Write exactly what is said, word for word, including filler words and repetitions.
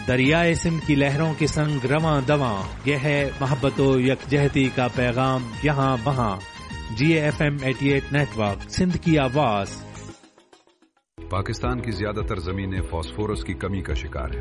दरियाए सिंध की लहरों के संग रवां दवां, यह है मोहब्बतो यकजहती का पैगाम यहाँ वहाँ। जी एफ एम अठासी नेटवर्क, सिंध की आवाज। पाकिस्तान की ज्यादातर जमीनें फास्फोरस की कमी का शिकार हैं।